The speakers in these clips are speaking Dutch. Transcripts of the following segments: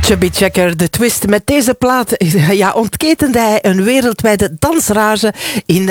Chubby Checker, de twist. Met deze plaat ontketende hij een wereldwijde dansrage in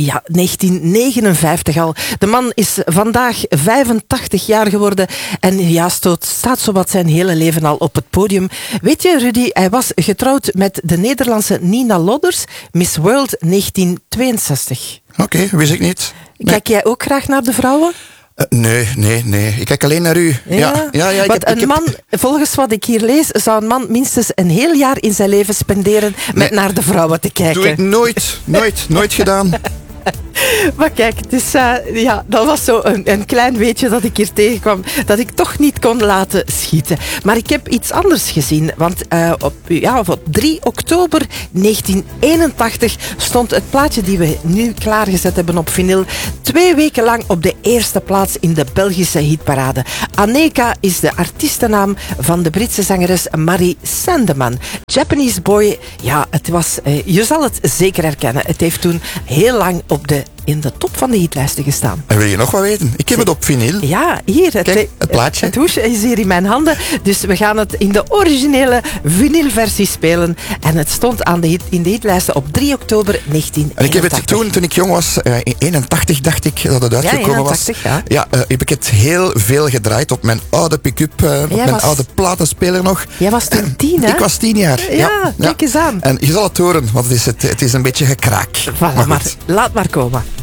1959 al. De man is vandaag 85 jaar geworden en staat zowat zijn hele leven al op het podium. Weet je, Rudy, hij was getrouwd met de Nederlandse Nina Lodders, Miss World 1962. Oké, wist ik niet. Nee. Kijk jij ook graag naar de vrouwen? Nee. Ik kijk alleen naar u. Volgens wat ik hier lees, zou een man minstens een heel jaar in zijn leven spenderen met naar de vrouwen te kijken. Doe ik nooit gedaan. Maar kijk, dus, dat was zo een klein weetje dat ik hier tegenkwam, dat ik toch niet kon laten schieten. Maar ik heb iets anders gezien, want op 3 oktober 1981 stond het plaatje die we nu klaargezet hebben op vinyl 2 weken lang op de eerste plaats in de Belgische hitparade. Aneka is de artiestennaam van de Britse zangeres Marie Sandeman. Japanese Boy, je zal het zeker herkennen. Het heeft toen heel lang in de top van de hitlijsten gestaan. En wil je nog wat weten? Ik heb het op vinyl. Ja, hier. Kijk, het plaatje. Het hoesje is hier in mijn handen. Dus we gaan het in de originele vinylversie spelen. En het stond in de hitlijsten op 3 oktober 1981. En ik heb het toen ik jong was, in 81 dacht ik dat het uitgekomen was. Heb ik het heel veel gedraaid op mijn oude pick-up, op mijn oude platenspeler nog. Jij was toen 10, hè? Ik was 10 jaar. Ja, kijk eens aan. En je zal het horen, want het is een beetje gekraak. Voilà, maar laat maar komen.